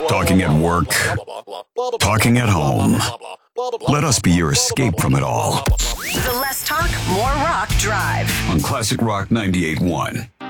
Talking at work. Talking at home. Let us be your escape from it all. The Less Talk, More Rock Drive. On Classic Rock 98.1.